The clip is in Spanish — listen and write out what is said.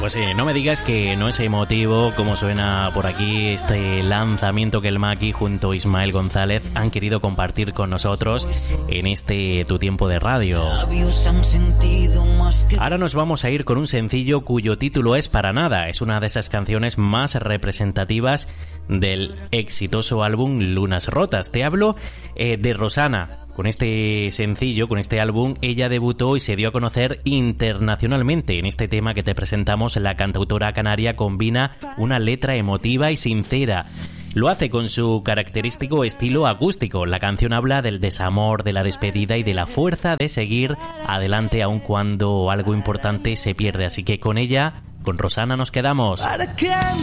Pues sí, no me digas que no es emotivo como suena por aquí este lanzamiento que el Maki junto a Ismael González han querido compartir con nosotros en este Tu Tiempo de Radio. Ahora nos vamos a ir con un sencillo cuyo título es Para Nada. Es una de esas canciones más representativas del exitoso álbum Lunas Rotas. Te hablo de Rosana. Con este sencillo, con este álbum, ella debutó y se dio a conocer internacionalmente. En este tema que te presentamos, la cantautora canaria combina una letra emotiva y sincera. Lo hace con su característico estilo acústico. La canción habla del desamor, de la despedida y de la fuerza de seguir adelante aun cuando algo importante se pierde. Así que con ella, con Rosana, nos quedamos.